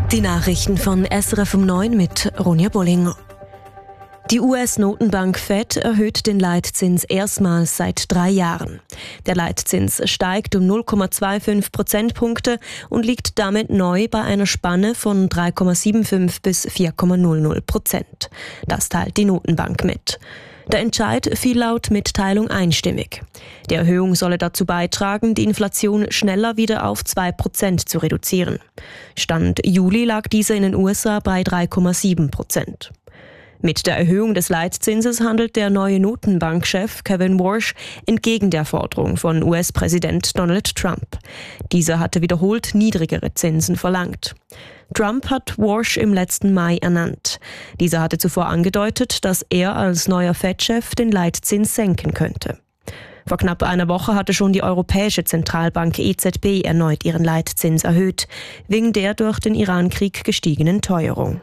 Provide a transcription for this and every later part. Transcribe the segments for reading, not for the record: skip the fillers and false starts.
Die Nachrichten von SRF um 9 mit Ronja Bollinger. Die US-Notenbank Fed erhöht den Leitzins erstmals seit 3 Jahren. Der Leitzins steigt um 0,25 Prozentpunkte und liegt damit neu bei einer Spanne von 3,75 bis 4,00%. Das teilt die Notenbank mit. Der Entscheid fiel laut Mitteilung einstimmig. Die Erhöhung solle dazu beitragen, die Inflation schneller wieder auf 2% zu reduzieren. Stand Juli lag diese in den USA bei 3,7%. Mit der Erhöhung des Leitzinses handelt der neue Notenbankchef Kevin Warsh entgegen der Forderung von US-Präsident Donald Trump. Dieser hatte wiederholt niedrigere Zinsen verlangt. Trump hat Warsh im letzten Mai ernannt. Dieser hatte zuvor angedeutet, dass er als neuer Fed-Chef den Leitzins senken könnte. Vor knapp einer Woche hatte schon die Europäische Zentralbank EZB erneut ihren Leitzins erhöht, wegen der durch den Iran-Krieg gestiegenen Teuerung.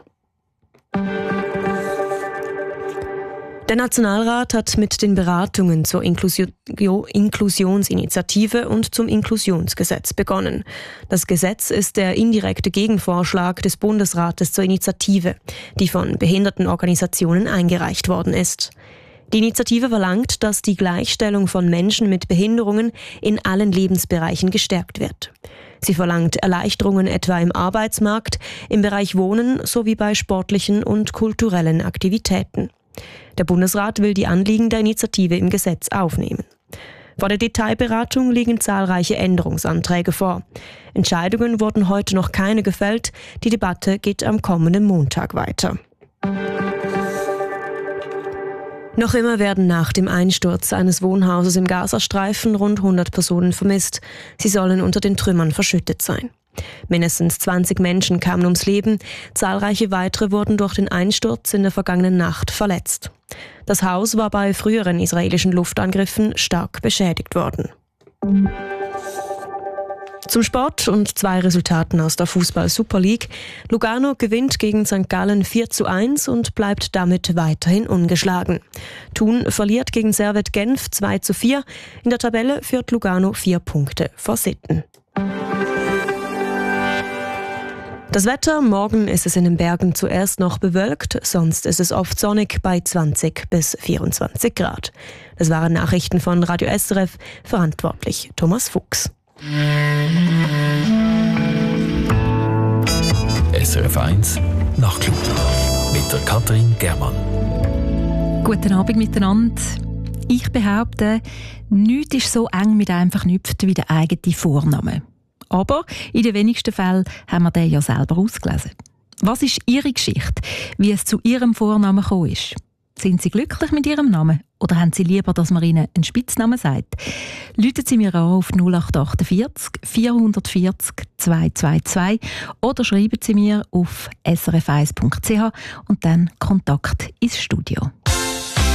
Der Nationalrat hat mit den Beratungen zur Inklusionsinitiative und zum Inklusionsgesetz begonnen. Das Gesetz ist der indirekte Gegenvorschlag des Bundesrates zur Initiative, die von Behindertenorganisationen eingereicht worden ist. Die Initiative verlangt, dass die Gleichstellung von Menschen mit Behinderungen in allen Lebensbereichen gestärkt wird. Sie verlangt Erleichterungen etwa im Arbeitsmarkt, im Bereich Wohnen sowie bei sportlichen und kulturellen Aktivitäten. Der Bundesrat will die Anliegen der Initiative im Gesetz aufnehmen. Vor der Detailberatung liegen zahlreiche Änderungsanträge vor. Entscheidungen wurden heute noch keine gefällt. Die Debatte geht am kommenden Montag weiter. Noch immer werden nach dem Einsturz eines Wohnhauses im Gazastreifen rund 100 Personen vermisst. Sie sollen unter den Trümmern verschüttet sein. Mindestens 20 Menschen kamen ums Leben, zahlreiche weitere wurden durch den Einsturz in der vergangenen Nacht verletzt. Das Haus war bei früheren israelischen Luftangriffen stark beschädigt worden. Zum Sport und 2 Resultaten aus der Fußball-Super League. Lugano gewinnt gegen St. Gallen 4:1 und bleibt damit weiterhin ungeschlagen. Thun verliert gegen Servette Genf 2:4. In der Tabelle führt Lugano 4 Punkte vor Sitten. Das Wetter: Morgen ist es in den Bergen zuerst noch bewölkt, sonst ist es oft sonnig bei 20 bis 24 Grad. Das waren Nachrichten von Radio SRF, verantwortlich Thomas Fuchs. SRF 1 Nachklub mit der Katrin Germann. Guten Abend miteinander. Ich behaupte, nichts ist so eng mit einem verknüpft wie der eigene Vorname. Aber in den wenigsten Fällen haben wir den ja selber ausgelesen. Was ist Ihre Geschichte, wie es zu Ihrem Vornamen gekommen ist? Sind Sie glücklich mit Ihrem Namen oder haben Sie lieber, dass man Ihnen einen Spitznamen sagt? Rufen Sie mir an auf 0848 440 222 oder schreiben Sie mir auf srf1.ch und dann Kontakt ins Studio.